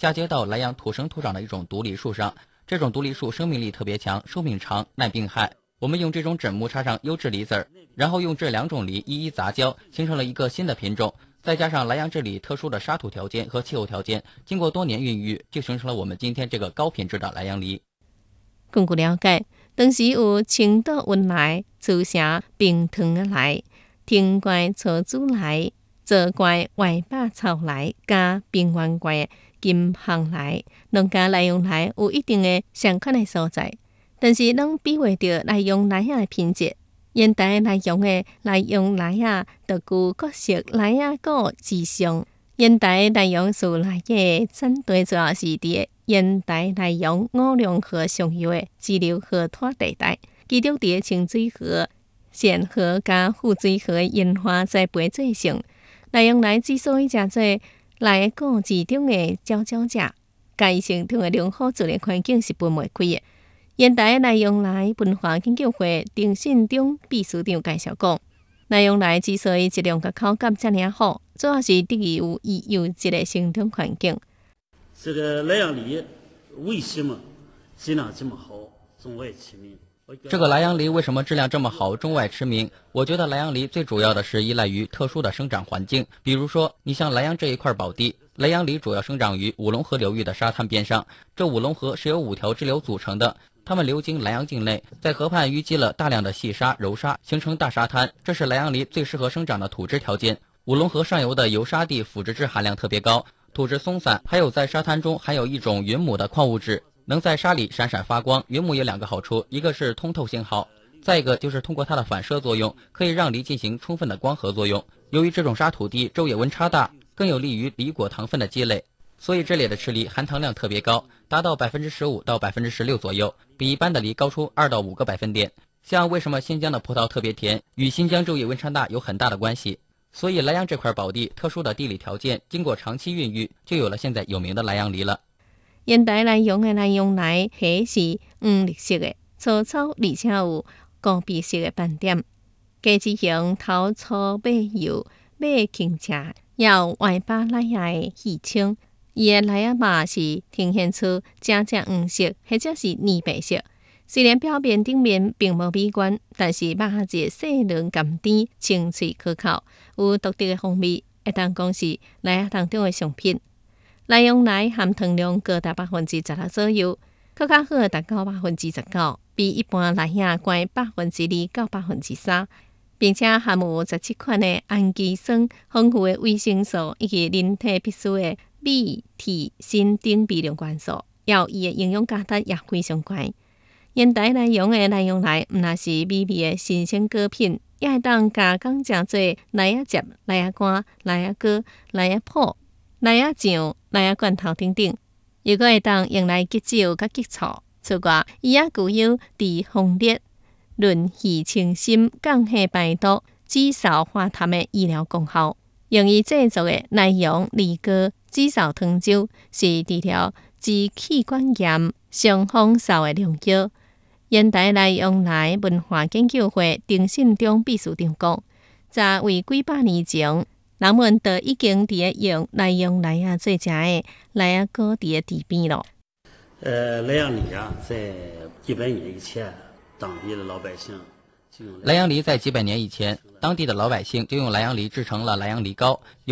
嫁接到莱阳土生土长的一种独立树上。这种独立树生命力特别强，寿命长，耐病害。我们用这种砧木插上优质梨籽儿，然后用这2种梨一一杂交，形成了一个新的品种。再加上莱阳这里特殊的沙土条件和气候条件，经过多年孕育，就形成了我们今天这个高品质的莱阳梨。 根据了解，当时有青岛温来、竹城冰糖来、天怪草子来、泽怪外八草来、加冰湾怪金项来，两家莱阳来有一定的相款的所在，但是拢比袂着莱阳来的品质。现代莱阳的莱阳来就具各式来果之上。现代莱阳树来的产地主要是伫现代莱阳5龙河上游的支流河滩地带，其中伫清水河、线河加富水河的烟花栽培做成。莱阳来之所以食做来果之中的佼佼者，甲伊生长的良好自然环境是分袂开的。现代莱阳来文化研究会郑信忠秘书长介绍讲，莱阳来之所以质量甲口感遮尔好，主要是得益于伊优质的生长环境。 这个莱阳梨为什么质量这么好，中外驰名？ 这个莱阳梨为什么质量这么好，中外驰名？我觉得莱阳梨最主要的是依赖于特殊的生长环境。比如说，你像莱阳这一块宝地，莱阳梨主要生长于五龙河流域的沙滩边上。这五龙河是由5条支流组成的，它们流经莱阳境内，在河畔淤积了大量的细沙、柔沙，形成大沙滩。这是莱阳梨最适合生长的土质条件。五龙河上游的油沙地腐殖质含量特别高，土质松散，还有在沙滩中含有一种云母的矿物质，能在沙里闪闪发光。云母有2个好处，一个是通透性好，再一个就是通过它的反射作用，可以让梨进行充分的光合作用。由于这种沙土地昼夜温差大，更有利于梨果糖分的积累，所以这里的吃梨含糖量特别高，达到15%到16%左右，比一般的梨高出2到5个百分点。像为什么新疆的葡萄特别甜，与新疆昼夜温差大有很大的关系。所以莱阳这块宝地特殊的地理条件，经过长期孕育，就有了现在有名的莱阳梨了。 现代莱阳的莱阳梨皮是黄绿色的，粗糙而且有高碧色的斑点，果子形头粗尾幼，尾轻斜，也有外八莱牙的气清。伊的莱牙肉是呈现出正黄色或者是泥白色。虽然表面顶面并无美观，但是肉质细嫩甘甜，清脆可口，有独特的风味，会当讲是莱牙当中的上品。莱阳梨含糖量高达16%左右，更较好达到19%，比一般梨仔高2%到3%，并且含有17款的氨基酸、丰富的维生素以及人体必需的镁、铁、锌等微量元素，也有伊的营养价值也非常高。现代莱阳的莱阳梨，毋但是美味的新鲜果品，也会当加工成做梨仔汁、梨仔干、梨仔糕、梨仔脯、梨仔酱、梨仔罐头等等。又搁会当用来结酒甲结醋。此外，伊也具有治风热、润肺清心、降血排毒、止嗽化痰的医疗功效。用于制作的莱阳梨膏、止嗽汤酒，是治疗支气管炎、伤风嗽的良药。现代莱阳梨文化研究会郑信忠秘书长讲，早为几百年前，人们都已经伫咧用莱阳梨做食的梨仔糕伫咧地边咯。 莱阳梨在几百年以前，当地的老百姓莱阳梨在几百年以前，当地的老百姓就用莱阳梨制成了莱阳梨糕。